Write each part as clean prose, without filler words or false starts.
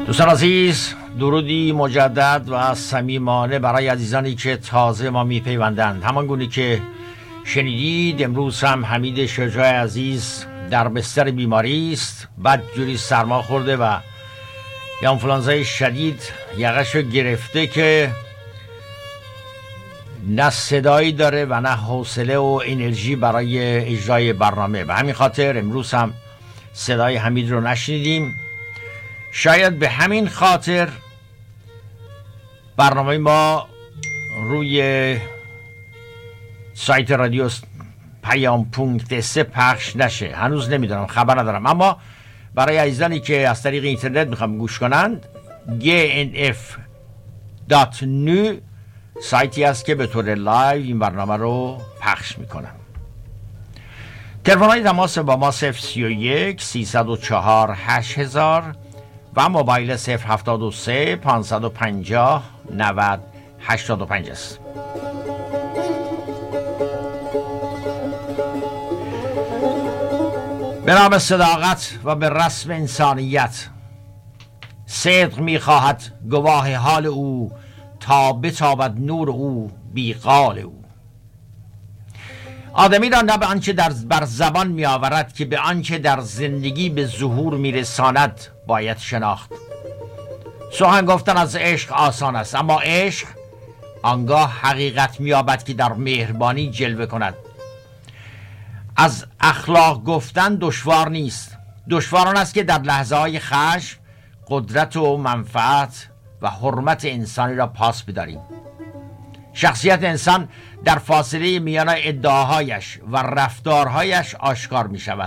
دوستان عزیز، درودی مجدد و صمیمانه برای عزیزانی که تازه ما میپیوندند. همان گونه که شنیدید امروز هم حمید شجاع عزیز در بستر بیماری است. بعد جوری سرما خورده و یه آنفولانزای شدید یقشو گرفته که نه صدایی داره و نه حوصله و انرژی برای اجرای برنامه. به همین خاطر امروز هم صدای حمید رو نشنیدیم. شاید به همین خاطر برنامه ما روی سایت رادیو پیام.3 پخش نشه. هنوز نمیدونم، خبر ندارم، اما برای عزیزانی که از طریق اینترنت میخوام گوش کنند gnf.nu سایتی است که به طور لایو این برنامه رو پخش میکنم. تلفن های تماس با ما 031 304 8000 و موبایل 073 550 90 85 است. به نام صداقت و به رسم انسانیت، صدق می‌خواهد گواه حال او تا بتابد نور او بیقال او. آدمی را نه به آنچه بر زبان می آورد که به آنچه در زندگی به ظهور می رساند باید شناخت. سخن گفتن از عشق آسان است، اما عشق آنگاه حقیقت می یابد که در مهربانی جلوه کند. از اخلاق گفتن دشوار نیست. دشوار آن است که در لحظه های خشم قدرت و منفعت و حرمت انسانی را پاس بداریم. شخصیت انسان در فاصله میان ادعاهایش و رفتارهایش آشکار می شود.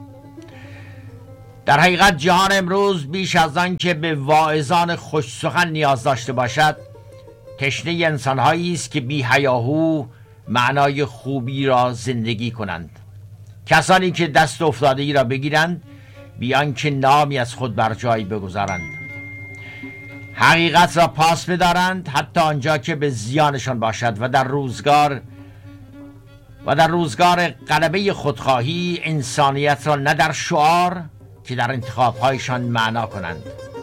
در حقیقت جهان امروز بیش از آن که به واعظان خوش سخن نیاز داشته باشد، تشنه انسانهایی است که بی هیاهو معنای خوبی را زندگی کنند. کسانی که دست افتادگی را بگیرند بیان که نامی از خود بر جای بگذارند، حقیقت را پاس بدارند حتی آنجا که به زیانشان باشد و در روزگار غلبه خودخواهی انسانیت را نه در شعار که در انتخاب‌هایشان معنا کنند.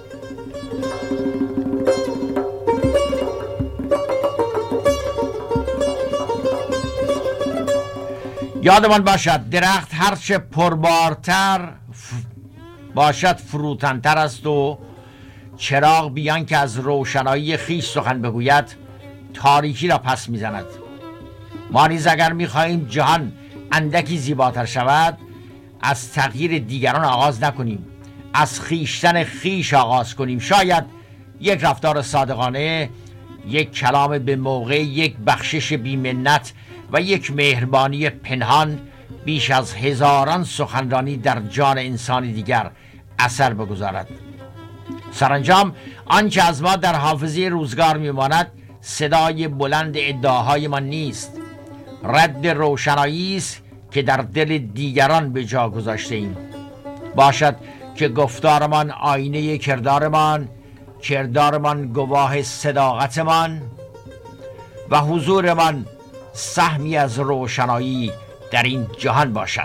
یادمان باشد درخت هرچه پربارتر باشد فروتن‌تر است و چراغ بیان که از روشنایی خیش سخن بگوید تاریکی را پس میزند. ما نیز اگر میخواهیم جهان اندکی زیباتر شود از تغییر دیگران آغاز نکنیم، از خیشتن خیش آغاز کنیم. شاید یک رفتار صادقانه، یک کلام به موقع، یک بخشش بی‌منت و یک مهربانی پنهان بیش از هزاران سخنرانی در جان انسانی دیگر اثر بگذارد. سرانجام آنچه از ما در حافظه روزگار میماند صدای بلند ادعاهای ما نیست، رد روشنایی است که در دل دیگران به جا گذاشته ایم. باشد که گفتارمان آینه کردارمان، کردارمان گواه صداقتمان و حضورمان سهمی از روشنایی در این جهان باشد.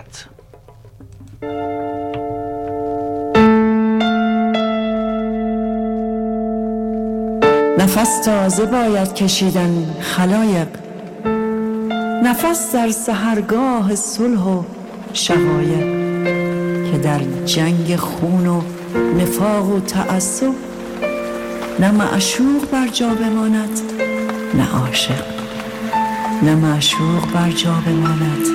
نفس تازه باید کشیدن خلایق، نفس در سحرگاه صلح و شقایق، که در جنگ خون و نفاق و تعصب نه معشوق بر جا بماند نه عاشق، نه معشوق بر جا بماند